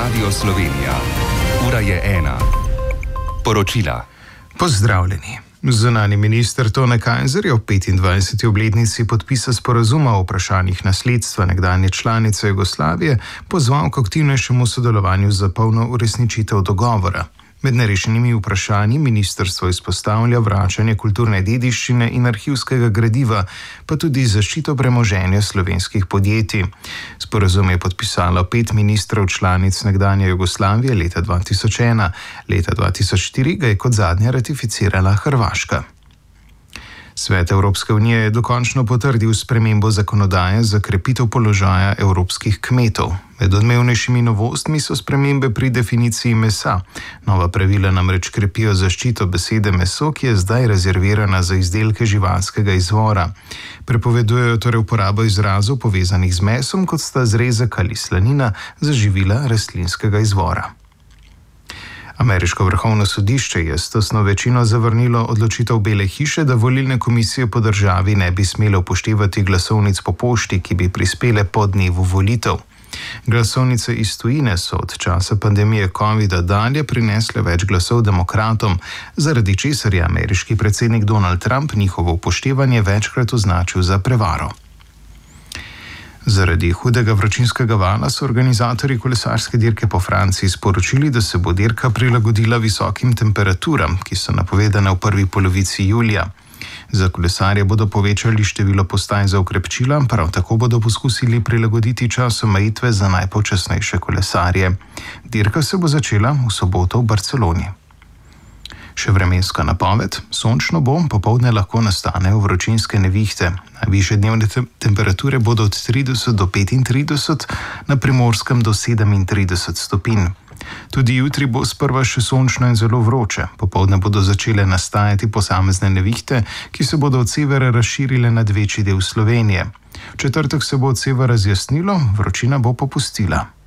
Radio Slovenija. Ura je 1. Poročila. Pozdravljeni. Zunanji minister Tone Kajzer je ob 25. obletnici podpisa sporazuma o vprašanjih nasledstva nekdanje članice Jugoslavije pozval k aktivnejšemu sodelovanju za polno uresničitev dogovora. Med nerešenimi vprašanji ministrstvo izpostavlja vračanje kulturne dediščine in arhivskega gradiva, pa tudi zaščito premoženja slovenskih podjetij. Sporazum je podpisalo 5 ministrov članic nekdanje Jugoslavije leta 2001, leta 2004 ga je kot zadnja ratificirala Hrvaška. Svet Evropske unije je dokončno potrdil spremembo zakonodaje za krepitev položaja evropskih kmetov. Med odmevnejšimi novostmi so spremembe pri definiciji mesa. Nova pravila namreč krepijo zaščito besede meso, ki je zdaj rezervirana za izdelke živalskega izvora. Prepovedujejo torej uporabo izrazov povezanih z mesom, kot sta zrezek ali slanina za živila rastlinskega izvora. Ameriško vrhovno sodišče je s tesno večino zavrnilo odločitev Bele hiše, da volilne komisije po državi ne bi smele upoštevati glasovnic po pošti, ki bi prispele po dnevu volitev. Glasovnice iz tujine so od časa pandemije covida dalje prinesle več glasov demokratom, zaradi česar je ameriški predsednik Donald Trump njihovo upoštevanje večkrat označil za prevaro. Zaradi hudega vročinskega vala so organizatorji kolesarske dirke po Franciji sporočili, da se bo dirka prilagodila visokim temperaturam, ki so napovedane v prvi polovici julija. Za kolesarje bodo povečali število postaj za okrepčila, prav tako bodo poskusili prilagoditi čas omejitve za najpočasnejše kolesarje. Dirka se bo začela v soboto v Barceloni. Še vremenska napoved. Sončno bo, popoldne lahko nastanejo vročinske nevihte. Najvišje dnevne temperature bodo od 30 do 35, na Primorskem do 37 stopinj. Tudi jutri bo sprva še sončno in zelo vroče. Popoldne bodo začele nastajati posamezne nevihte, ki se bodo od severa razširile nad večji del Slovenije. V četrtek se bo od severa razjasnilo, vročina bo popustila.